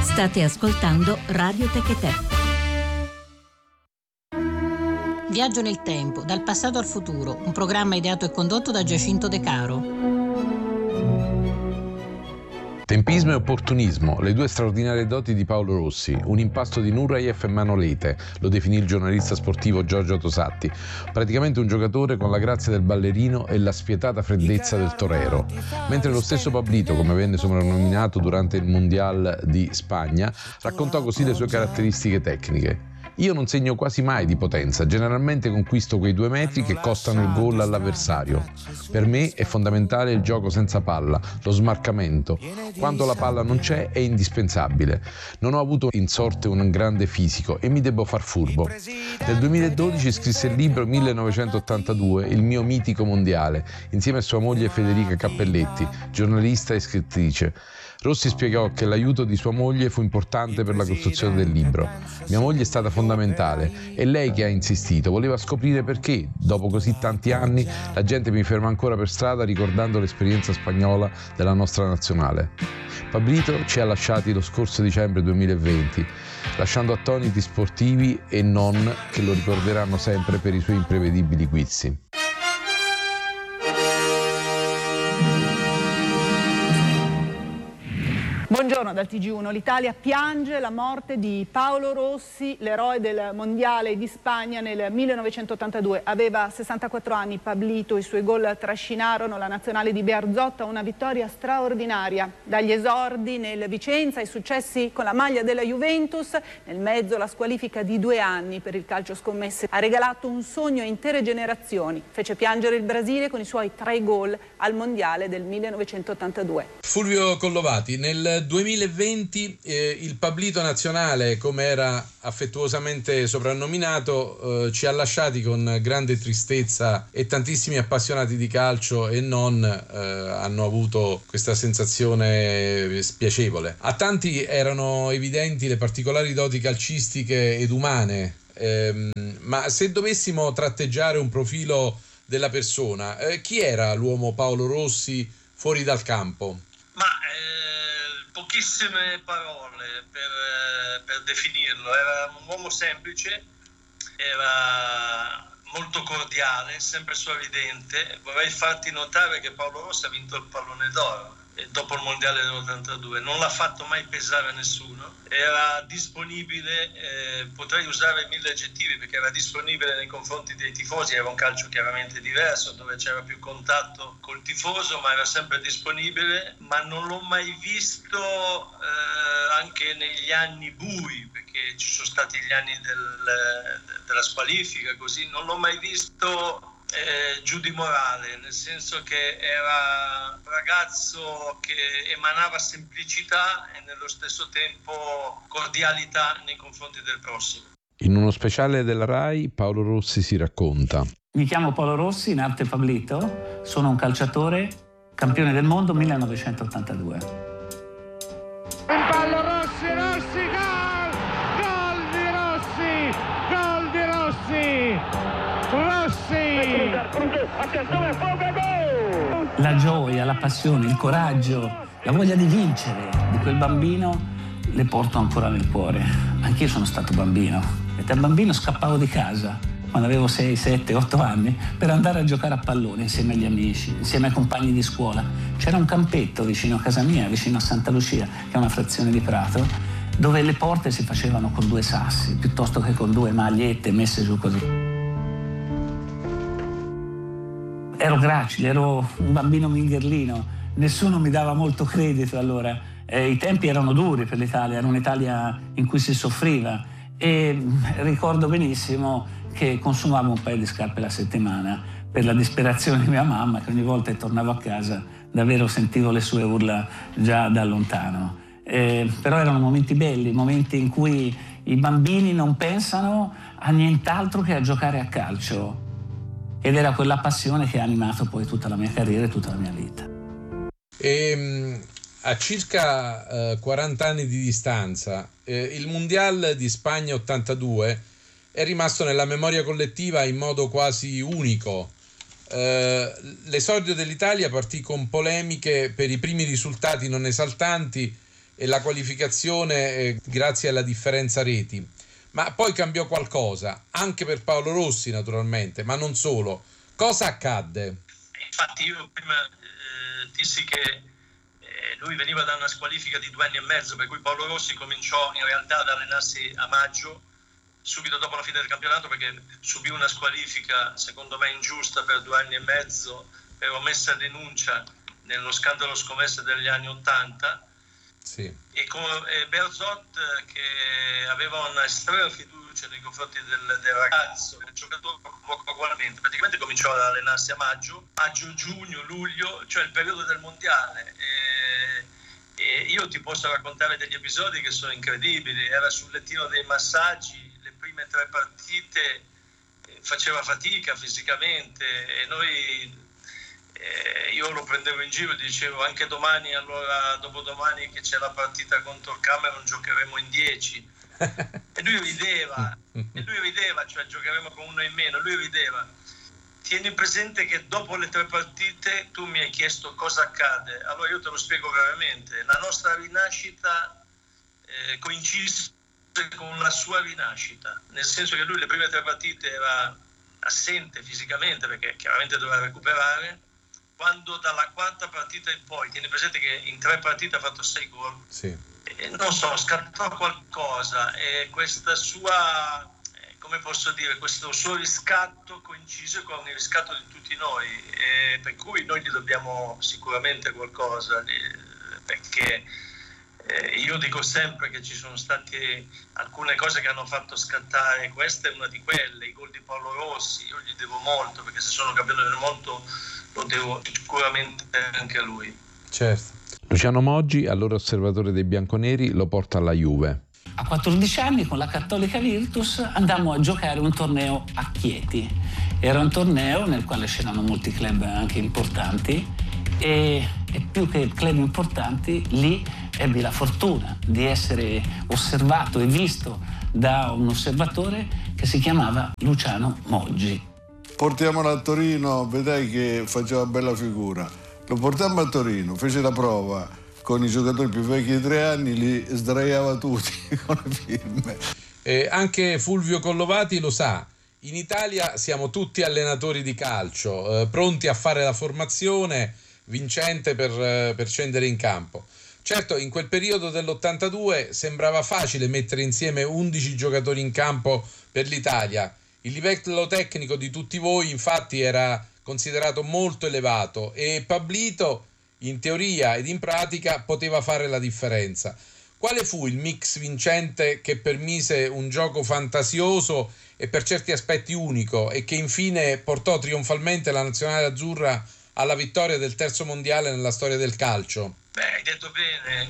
State ascoltando Radio Techetè. Viaggio nel tempo, dal passato al futuro, un programma ideato e condotto da Giacinto De Caro. Tempismo e opportunismo, le due straordinarie doti di Paolo Rossi, un impasto di Nureyev e Manolete, lo definì il giornalista sportivo Giorgio Tosatti, praticamente un giocatore con la grazia del ballerino e la spietata freddezza del torero, mentre lo stesso Pablito, come venne soprannominato durante il Mondial di Spagna, raccontò così le sue caratteristiche tecniche. Io non segno quasi mai di potenza, generalmente conquisto quei 2 metri che costano il gol all'avversario. Per me è fondamentale il gioco senza palla, lo smarcamento. Quando la palla non c'è è indispensabile. Non ho avuto in sorte un grande fisico e mi debbo far furbo. Nel 2012 scrisse il libro 1982, il mio mitico mondiale, insieme a sua moglie Federica Cappelletti, giornalista e scrittrice. Rossi spiegò che l'aiuto di sua moglie fu importante per la costruzione del libro. Mia moglie è stata fondamentale, è lei che ha insistito, voleva scoprire perché, dopo così tanti anni, la gente mi ferma ancora per strada ricordando l'esperienza spagnola della nostra nazionale. Pablito ci ha lasciati lo scorso dicembre 2020, lasciando attoniti sportivi e non, che lo ricorderanno sempre per i suoi imprevedibili guizzi. Buongiorno dal TG1. L'Italia piange la morte di Paolo Rossi, l'eroe del Mondiale di Spagna nel 1982. Aveva 64 anni Pablito, i suoi gol trascinarono la nazionale di Bearzot a una vittoria straordinaria. Dagli esordi nel Vicenza ai successi con la maglia della Juventus, nel mezzo la squalifica di 2 anni per il calcio scommesse. Ha regalato un sogno a intere generazioni. Fece piangere il Brasile con i suoi 3 gol al Mondiale del 1982. Fulvio Collovati, nel 2020 il Pablito nazionale, come era affettuosamente soprannominato, ci ha lasciati con grande tristezza e tantissimi appassionati di calcio e non hanno avuto questa sensazione spiacevole. A tanti erano evidenti le particolari doti calcistiche ed umane, ma se dovessimo tratteggiare un profilo della persona, chi era l'uomo Paolo Rossi fuori dal campo? Pochissime parole per definirlo. Era un uomo semplice, era molto cordiale, sempre sorridente. Vorrei farti notare che Paolo Rossi ha vinto il pallone d'oro dopo il mondiale dell'82, non l'ha fatto mai pesare nessuno, era disponibile, potrei usare 1000 aggettivi perché era disponibile nei confronti dei tifosi, era un calcio chiaramente diverso dove c'era più contatto col tifoso, ma era sempre disponibile, ma non l'ho mai visto anche negli anni bui, perché ci sono stati gli anni della squalifica, così non l'ho mai visto giù di morale, nel senso che era un ragazzo che emanava semplicità e nello stesso tempo cordialità nei confronti del prossimo. In uno speciale della RAI Paolo Rossi si racconta: mi chiamo Paolo Rossi, in arte Pablito, sono un calciatore, campione del mondo 1982. In pallo Rossi, gol! Gol di Rossi! Gol di Rossi! La gioia, la passione, il coraggio, la voglia di vincere di quel bambino le porto ancora nel cuore. Anch'io sono stato bambino e da bambino scappavo di casa quando avevo 6, 7, 8 anni per andare a giocare a pallone insieme agli amici, insieme ai compagni di scuola. C'era un campetto vicino a casa mia, vicino a Santa Lucia, che è una frazione di Prato, dove le porte si facevano con 2 sassi piuttosto che con 2 magliette messe giù così. Ero gracile, ero un bambino mingherlino, nessuno mi dava molto credito allora. I tempi erano duri per l'Italia, era un'Italia in cui si soffriva e ricordo benissimo che consumavo un paio di scarpe alla settimana per la disperazione di mia mamma, che ogni volta che tornavo a casa davvero sentivo le sue urla già da lontano. Però erano momenti belli, momenti in cui i bambini non pensano a nient'altro che a giocare a calcio. Ed era quella passione che ha animato poi tutta la mia carriera e tutta la mia vita. A circa 40 anni di distanza, il Mondial di Spagna 82 è rimasto nella memoria collettiva in modo quasi unico. L'esordio dell'Italia partì con polemiche per i primi risultati non esaltanti e la qualificazione grazie alla differenza reti. Ma poi cambiò qualcosa, anche per Paolo Rossi naturalmente, ma non solo. Cosa accadde? Infatti io prima dissi che lui veniva da una squalifica di 2 anni e mezzo, per cui Paolo Rossi cominciò in realtà ad allenarsi a maggio, subito dopo la fine del campionato, perché subì una squalifica secondo me ingiusta per 2 anni e mezzo per omessa denuncia nello scandalo scommesse degli anni 80. Sì. E con Bearzot, che aveva una estrema fiducia nei confronti del ragazzo, il giocatore ugualmente, praticamente cominciò ad allenarsi a maggio, giugno, luglio, cioè il periodo del mondiale. E io ti posso raccontare degli episodi che sono incredibili. Era sul lettino dei massaggi, le prime 3 partite faceva fatica fisicamente e noi... io lo prendevo in giro e dicevo anche domani, allora dopodomani che c'è la partita contro il Camerun giocheremo in 10 e lui rideva, cioè giocheremo con uno in meno, lui rideva. Tieni presente che dopo le 3 partite tu mi hai chiesto cosa accade, allora io te lo spiego brevemente. La nostra rinascita coincise con la sua rinascita, nel senso che lui le prime 3 partite era assente fisicamente perché chiaramente doveva recuperare. Quando dalla 4ª partita in poi, tieni presente che in 3 partite ha fatto 6 gol, sì. Non so, scattò qualcosa e questa sua, come posso dire, questo suo riscatto coincise con il riscatto di tutti noi, per cui noi gli dobbiamo sicuramente qualcosa, perché io dico sempre che ci sono state alcune cose che hanno fatto scattare, questa è una di quelle, i gol di Paolo Rossi, io gli devo molto, perché se sono campione del mondo lo devo sicuramente anche a lui. Certo. Luciano Moggi, allora osservatore dei bianconeri, lo porta alla Juve. A 14 anni con la Cattolica Virtus andammo a giocare un torneo a Chieti. Era un torneo nel quale c'erano molti club anche importanti e più che club importanti lì ebbi la fortuna di essere osservato e visto da un osservatore che si chiamava Luciano Moggi. Portiamolo a Torino, vedrai che faceva bella figura. Lo portammo a Torino, fece la prova con i giocatori più vecchi di 3 anni, li sdraiava tutti con le firme. Anche Fulvio Collovati lo sa, in Italia siamo tutti allenatori di calcio, pronti a fare la formazione vincente per scendere in campo. Certo, in quel periodo dell'82 sembrava facile mettere insieme 11 giocatori in campo per l'Italia. Il livello tecnico di tutti voi infatti era considerato molto elevato e Pablito in teoria ed in pratica poteva fare la differenza. Quale fu il mix vincente che permise un gioco fantasioso e per certi aspetti unico e che infine portò trionfalmente la nazionale azzurra alla vittoria del 3° mondiale nella storia del calcio? Hai detto bene,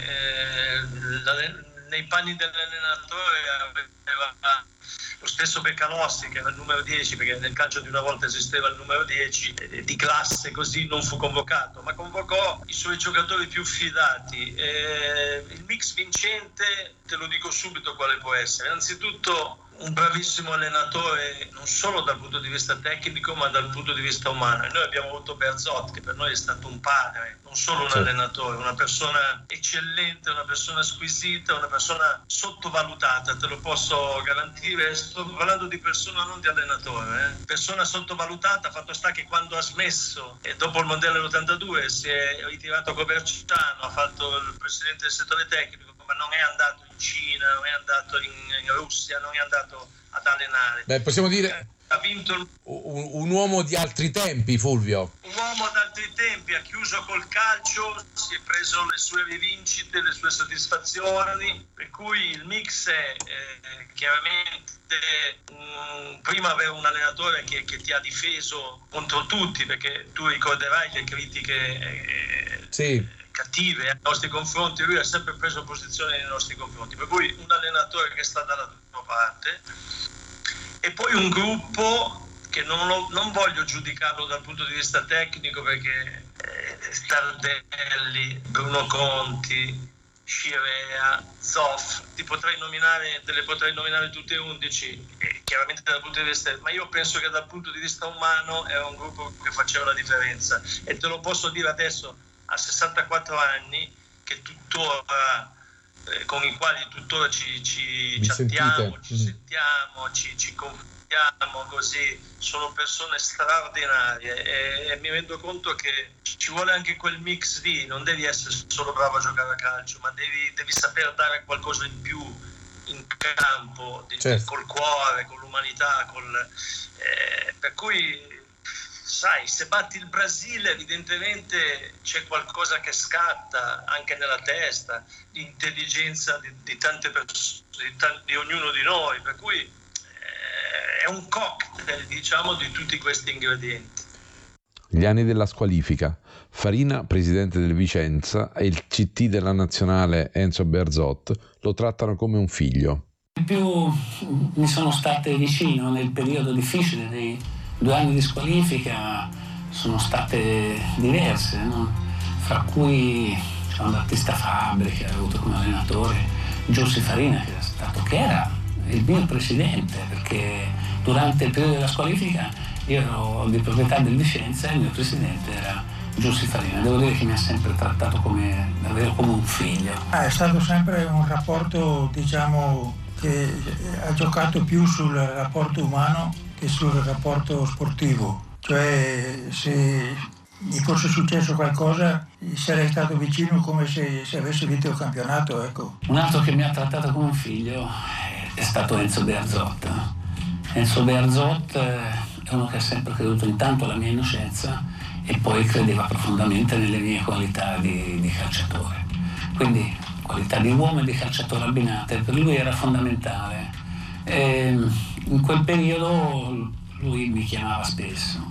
nei panni dell'allenatore aveva lo stesso Beccanossi, che era il numero 10, perché nel calcio di una volta esisteva il numero 10 di classe, così non fu convocato, ma convocò i suoi giocatori più fidati. Il mix vincente, te lo dico subito quale può essere. Innanzitutto un bravissimo allenatore, non solo dal punto di vista tecnico ma dal punto di vista umano. E noi abbiamo avuto Bearzot, che per noi è stato un padre, non solo un allenatore, una persona eccellente, una persona squisita, una persona sottovalutata, te lo posso garantire. Sto parlando di persona, non di allenatore, persona sottovalutata. Fatto sta che quando ha smesso e dopo il mondiale dell'82 si è ritirato a Coverciano, ha fatto il presidente del settore tecnico, ma non è andato in Cina, non è andato in Russia, non è andato ad allenare. Beh, possiamo dire ha vinto un uomo di altri tempi, Fulvio. Un uomo di altri tempi, ha chiuso col calcio, si è preso le sue rivincite, le sue soddisfazioni, per cui il mix è chiaramente prima avere un allenatore che ti ha difeso contro tutti, perché tu ricorderai le critiche cattive ai nostri confronti, lui ha sempre preso posizione nei nostri confronti, per cui un allenatore che sta dalla tua parte, e poi un gruppo che non voglio giudicarlo dal punto di vista tecnico, perché Tardelli, Bruno Conti, Scirea, Zoff, te le potrei nominare tutte 11, chiaramente dal punto di vista, ma io penso che dal punto di vista umano era un gruppo che faceva la differenza, e te lo posso dire adesso a 64 anni, che tuttora con i quali tuttora ci chattiamo, ci sentiamo, ci confrontiamo, così sono persone straordinarie e mi rendo conto che ci vuole anche quel mix di non devi essere solo bravo a giocare a calcio, ma devi saper dare qualcosa in più in campo, certo, col cuore, con l'umanità, per cui sai, se batti il Brasile evidentemente c'è qualcosa che scatta anche nella testa, l'intelligenza di tante persone, di ognuno di noi, per cui è un cocktail, diciamo, di tutti questi ingredienti. Gli anni della squalifica. Farina, presidente del Vicenza, e il CT della nazionale Enzo Bearzot lo trattano come un figlio. In più mi sono state vicino nel periodo difficile dei 2 anni di squalifica, sono state diverse, no? Fra cui Battista Fabbri, che ha avuto come allenatore, Giussi Farina, che era il mio presidente, perché durante il periodo della squalifica io ero di proprietà del Vicenza e il mio presidente era Giussi Farina. Devo dire che mi ha sempre trattato davvero come un figlio. È stato sempre un rapporto, diciamo, che ha giocato più sul rapporto umano che sul rapporto sportivo. Cioè, se mi fosse successo qualcosa sarei stato vicino come se avessi vinto il campionato, ecco. Un altro che mi ha trattato come un figlio è stato Enzo Bearzot. Enzo Bearzot è uno che ha sempre creduto intanto alla mia innocenza e poi credeva profondamente nelle mie qualità di calciatore. Quindi qualità di uomo e di calciatore abbinate, per lui era fondamentale. E in quel periodo lui mi chiamava spesso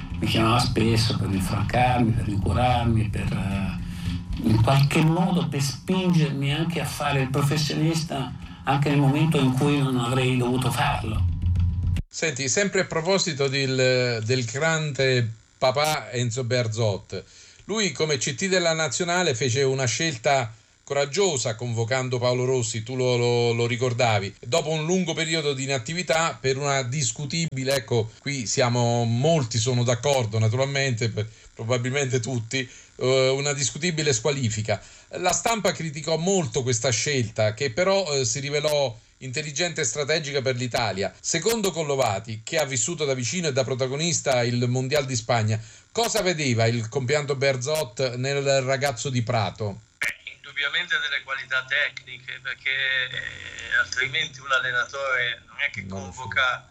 per rinfrancarmi, per rincuorarmi, per in qualche modo per spingermi anche a fare il professionista anche nel momento in cui non avrei dovuto farlo. Senti, sempre a proposito del grande papà Enzo Bearzot, lui come CT della nazionale fece una scelta coraggiosa convocando Paolo Rossi, tu lo ricordavi, dopo un lungo periodo di inattività per una discutibile, ecco, qui molti sono d'accordo naturalmente, probabilmente tutti, una discutibile squalifica. La stampa criticò molto questa scelta, che però si rivelò intelligente e strategica per l'Italia. Secondo Collovati, che ha vissuto da vicino e da protagonista il Mondial di Spagna, cosa vedeva il compianto Bearzot nel ragazzo di Prato? Indubbiamente delle qualità tecniche, perché altrimenti un allenatore non è che convoca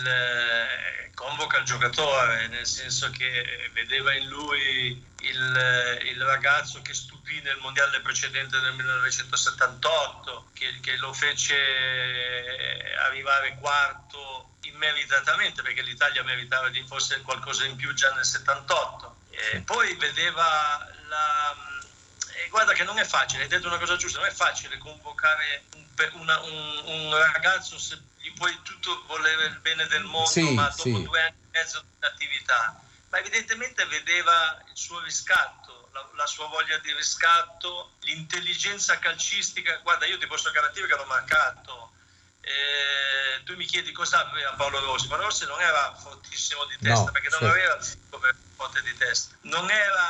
il giocatore, nel senso che vedeva in lui il ragazzo che stupì nel mondiale precedente del 1978, che lo fece arrivare quarto immeritatamente, perché l'Italia meritava di forse qualcosa in più già nel 78. Poi vedeva guarda che non è facile, hai detto una cosa giusta, non è facile convocare un ragazzo se gli puoi tutto volere il bene del mondo, sì, ma dopo 2 anni e mezzo di attività. Ma evidentemente vedeva il suo riscatto, la sua voglia di riscatto, l'intelligenza calcistica. Guarda, io ti posso garantire che l'ho marcato. Tu mi chiedi cosa aveva Paolo Rossi. Paolo Rossi non era fortissimo di testa, perché non aveva il fisico forte di testa. Non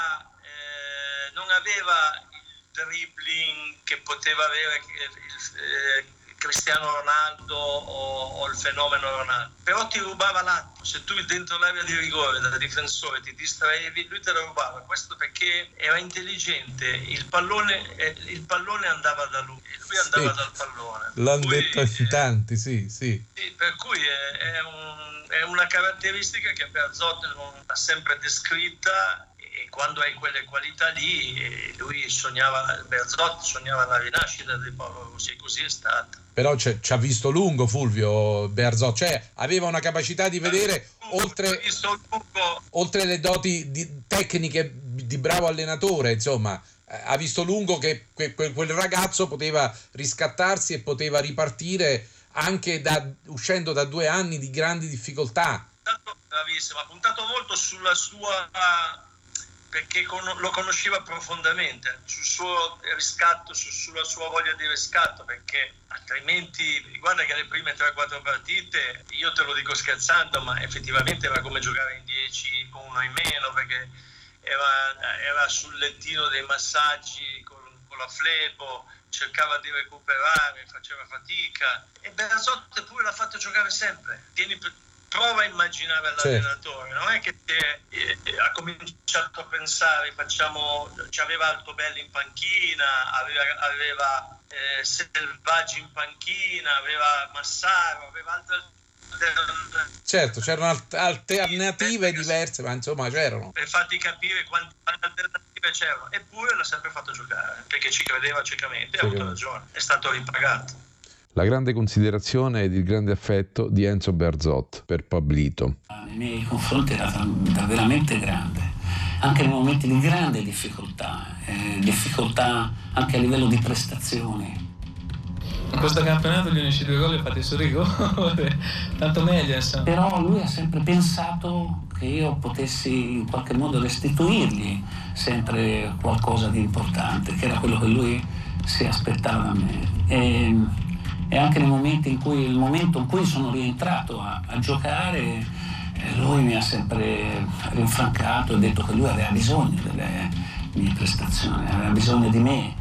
aveva il dribbling che poteva avere Cristiano Ronaldo o il fenomeno Ronaldo, però ti rubava l'attimo. Se tu dentro l'area di rigore da difensore ti distraevi, lui te lo rubava. Questo perché era intelligente, il pallone andava da lui e lui andava dal pallone. L'hanno detto in tanti, sì. Per cui è una caratteristica che Bearzot non ha sempre descritta. E quando hai quelle qualità lì, Bearzot sognava la rinascita di Paolo Rossi, e così è stata. Però ci ha visto lungo Fulvio Bearzot, cioè aveva una capacità di vedere oltre le doti tecniche di bravo allenatore, insomma, ha visto lungo che quel ragazzo poteva riscattarsi e poteva ripartire anche uscendo da 2 anni di grandi difficoltà. Bravissimo, ha puntato molto sulla sua, perché lo conosceva profondamente, sul suo riscatto, sulla sua voglia di riscatto, perché altrimenti, guarda che le prime 3-4 partite, io te lo dico scherzando, ma effettivamente era come giocare in 10 con uno in meno, perché era sul lettino dei massaggi con con la flebo, cercava di recuperare, faceva fatica, e Bearzot pure l'ha fatto giocare sempre. Prova a immaginare l'allenatore, non è che ha cominciato a pensare, aveva Altobelli in panchina, aveva Selvaggi in panchina, aveva Massaro, aveva altre. Certo, c'erano alternative diverse, ma insomma c'erano. Per farti capire quante alternative c'erano, eppure l'ha sempre fatto giocare, perché ci credeva ciecamente, ha avuto ragione, è stato ripagato. La grande considerazione ed il grande affetto di Enzo Bearzot per Pablito. Nei miei confronti era veramente grande, anche nei momenti di grande difficoltà anche a livello di prestazioni. In questo campionato gli unici 2 gol li fatti su rigore, tanto meglio insomma. Però lui ha sempre pensato che io potessi in qualche modo restituirgli sempre qualcosa di importante, che era quello che lui si aspettava da me. E anche nel momento in cui sono rientrato a giocare, lui mi ha sempre rinfrancato e detto che lui aveva bisogno delle mie prestazioni, aveva bisogno di me,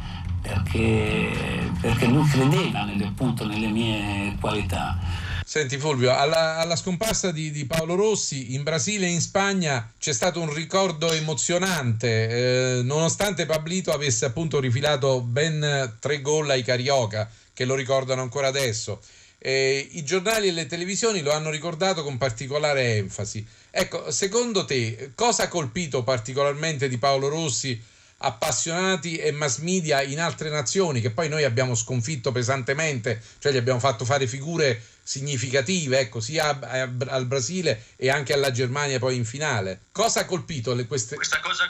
perché lui credeva nelle mie qualità. Senti Fulvio, alla scomparsa di Paolo Rossi in Brasile e in Spagna c'è stato un ricordo emozionante, nonostante Pablito avesse appunto rifilato ben 3 gol ai Carioca, che lo ricordano ancora adesso. I giornali e le televisioni lo hanno ricordato con particolare enfasi. Ecco, secondo te, cosa ha colpito particolarmente di Paolo Rossi appassionati e mass media in altre nazioni, che poi noi abbiamo sconfitto pesantemente, cioè gli abbiamo fatto fare figure significative, ecco, sia al Brasile e anche alla Germania poi in finale? Cosa ha colpito questa cosa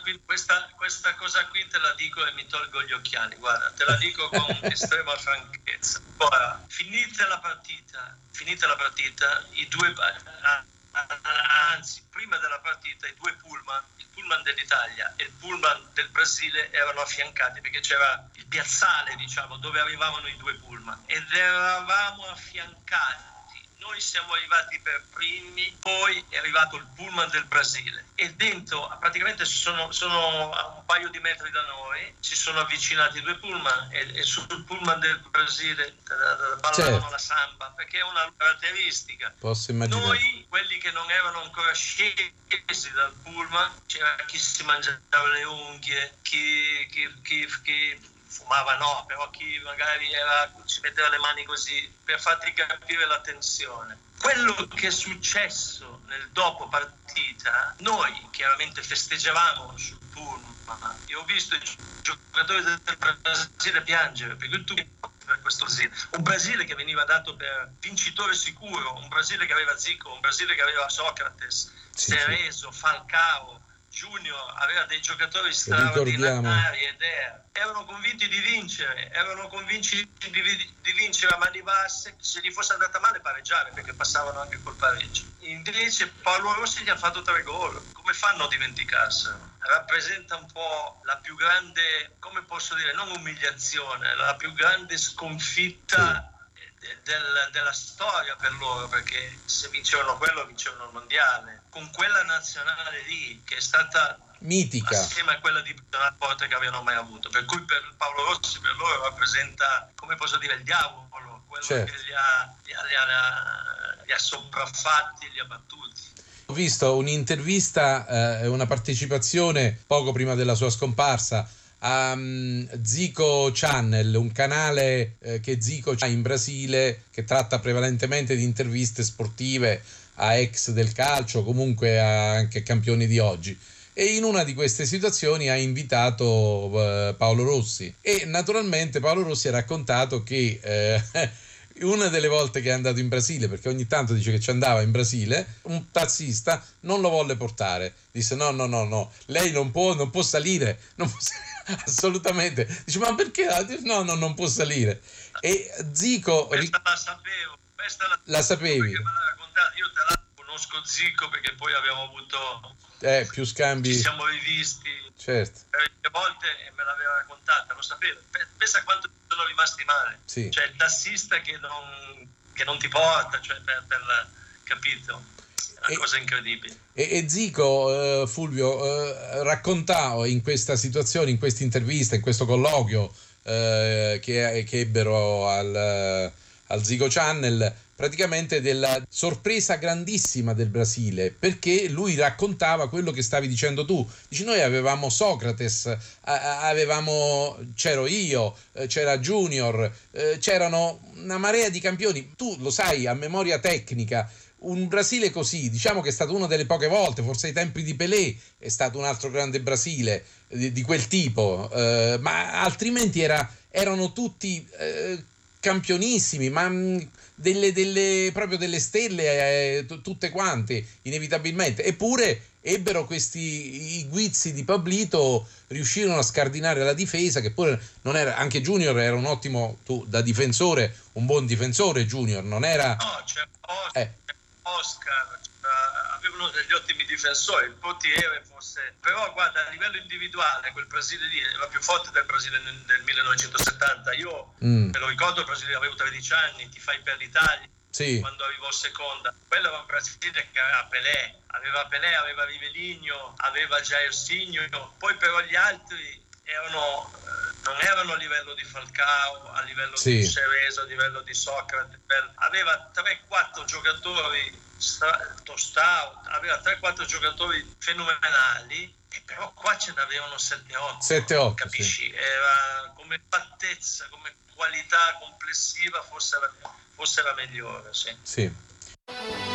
qui te la dico e mi tolgo gli occhiali, guarda, te la dico con estrema franchezza. Ora, finita la partita, prima della partita i 2 pullman, il pullman dell'Italia e il pullman del Brasile, erano affiancati, perché c'era il piazzale, diciamo, dove arrivavano i 2 pullman, ed eravamo affiancati. Noi siamo arrivati per primi, poi è arrivato il pullman del Brasile, e dentro praticamente sono a un paio di metri da noi, si sono avvicinati 2 pullman, e sul pullman del Brasile ballavano la samba, perché è una caratteristica. Posso immaginare. Noi, quelli che non erano ancora scesi dal pullman, c'era chi si mangiava le unghie, chi fumava no, però chi magari ci metteva le mani così, per farti capire la tensione. Quello che è successo nel dopo partita, noi chiaramente festeggiavamo sul pullman. Io ho visto i giocatori del Brasile piangere, perché per questo Brasile, un Brasile che veniva dato per vincitore sicuro, un Brasile che aveva Zico, un Brasile che aveva Socrates, Cerezo, Falcao, Junior, aveva dei giocatori straordinari ed erano convinti di vincere, di vincere a mani basse, se gli fosse andata male pareggiare, perché passavano anche col pareggio. Invece Paolo Rossi gli ha fatto 3 gol, come fanno a dimenticarselo? Rappresenta un po' la più grande, come posso dire, non umiliazione, la più grande sconfitta della storia per loro, perché se vincevano quello, vincevano il mondiale, con quella nazionale lì che è stata mitica, assieme a quella di più forte che avevano mai avuto, per cui per Paolo Rossi, per loro rappresenta, come posso dire, il diavolo, quello che li ha sopraffatti, li ha battuti. Ho visto un'intervista e una partecipazione poco prima della sua scomparsa a Zico Channel, un canale che Zico ha in Brasile, che tratta prevalentemente di interviste sportive a ex del calcio, comunque anche campioni di oggi, e in una di queste situazioni ha invitato Paolo Rossi, e naturalmente Paolo Rossi ha raccontato che una delle volte che è andato in Brasile, perché ogni tanto dice che ci andava in Brasile, un tassista non lo volle portare, disse no, lei non può salire, assolutamente. Dice, ma perché? No, non può salire. E Zico... Questa la sapevo. La sapevi? Perché me l'ha raccontata. Io te la conosco Zico perché poi abbiamo avuto... più scambi. Ci siamo rivisti. Certo. Più volte e me l'aveva raccontata, lo sapevo. Pensa quanto sono rimasti male. Sì. Cioè il tassista che non ti porta, cioè per capito? È una cosa incredibile. E Zico, Fulvio, raccontava in questa situazione, in questa intervista, in questo colloquio che ebbero al Zico Channel, praticamente della sorpresa grandissima del Brasile, perché lui raccontava quello che stavi dicendo tu. Dici, noi avevamo Socrates, c'ero io, c'era Junior, c'erano una marea di campioni. Tu lo sai a memoria tecnica. Un Brasile così, diciamo che è stato una delle poche volte, forse ai tempi di Pelé è stato un altro grande Brasile di quel tipo, ma altrimenti erano tutti campionissimi, ma proprio delle stelle, tutte quante, inevitabilmente. Eppure ebbero i guizzi di Pablito, riuscirono a scardinare la difesa, che pure non era, anche Junior era un ottimo, da difensore, un buon difensore Junior, non era... No, c'è Oscar, avevano degli ottimi difensori, il portiere forse, però guarda, a livello individuale quel Brasile lì era più forte del Brasile del 1970. Io me lo ricordo, il Brasile avevo 13 anni, ti fai per l'Italia, sì, quando arrivò seconda. Quello era un Brasile che aveva Pelé, aveva Riveligno, aveva Jairzinho, poi però gli altri non erano a livello di Falcao, a livello di Cerezo, a livello di Socrate. Aveva 3-4 giocatori, Tostao, aveva 3-4 giocatori fenomenali, e però qua ce n'avevano 7-8, capisci? Sì. Era come fattezza, come qualità complessiva, forse era migliore, sì.